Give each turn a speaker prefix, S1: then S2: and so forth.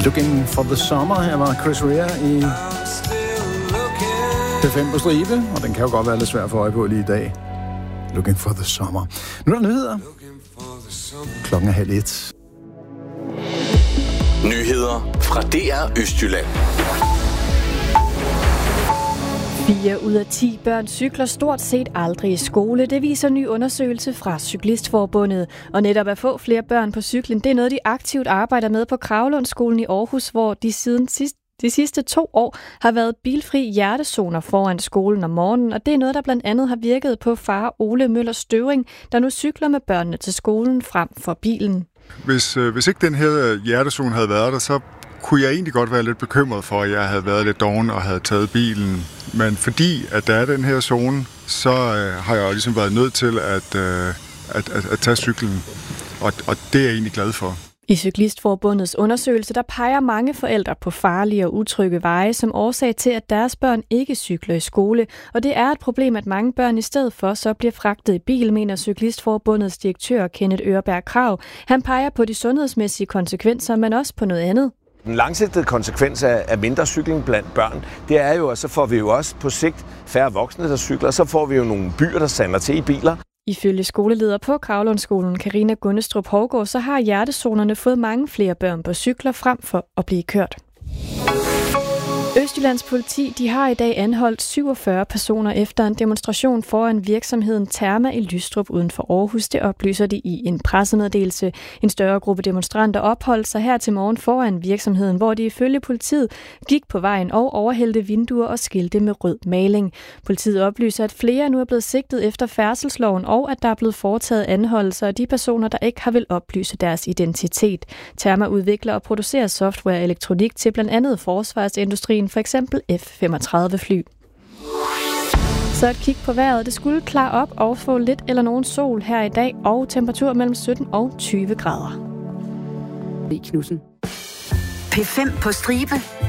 S1: Looking for the Summer. Her var Chris Rea i P5 på stribe, og den kan jo godt være lidt svær at få øje på lige i dag. Looking for the Summer. Nu er der nyheder. Klokken er 12:30.
S2: Nyheder fra DR Østjylland.
S3: 4 ud af 10 børn cykler stort set aldrig i skole. Det viser en ny undersøgelse fra Cyklistforbundet. Og netop at få flere børn på cyklen, det er noget, de aktivt arbejder med på Kravlundsskolen i Aarhus, hvor de siden de sidste 2 år har været bilfri hjertezoner foran skolen om morgenen. Og det er noget, der blandt andet har virket på far Ole Møller Støvring, der nu cykler med børnene til skolen frem for bilen.
S4: Hvis ikke den her hjertezone havde været der, så kunne jeg egentlig godt være lidt bekymret for, at jeg havde været lidt doven og havde taget bilen. Men fordi at der er den her zone, så har jeg jo ligesom været nødt til at tage cyklen. Og det er jeg egentlig glad for.
S3: I Cyklistforbundets undersøgelse, der peger mange forældre på farlige og utrygge veje som årsag til, at deres børn ikke cykler i skole. Og det er et problem, at mange børn i stedet for så bliver fragtet i bil, mener Cyklistforbundets direktør Kenneth Øreberg Krag. Han peger på de sundhedsmæssige konsekvenser, men også på noget andet.
S5: Den langsigtede konsekvens af mindre cykling blandt børn, det er jo, at så får vi jo også på sigt færre voksne, der cykler, så får vi jo nogle byer, der sander til i biler.
S3: Ifølge skoleleder på Kravlundsskolen, Karina Gunnestrup Hovgaard, så har hjertezonerne fået mange flere børn på cykler frem for at blive kørt. Østjyllands politi de har i dag anholdt 47 personer efter en demonstration foran virksomheden Therma i Lystrup uden for Aarhus. Det oplyser de i en pressemeddelelse. En større gruppe demonstranter opholdt sig her til morgen foran virksomheden, hvor de ifølge politiet gik på vejen og overhældte vinduer og skilte med rød maling. Politiet oplyser, at flere nu er blevet sigtet efter færdselsloven, og at der er blevet foretaget anholdelser af de personer, der ikke har vil oplyse deres identitet. Therma udvikler og producerer software og elektronik til blandt andet forsvarsindustrien, for eksempel F-35-fly. Så et kig på vejret. Det skulle klare op og få lidt eller nogen sol her i dag, og temperatur mellem 17 og 20 grader.
S6: P5 på stribe.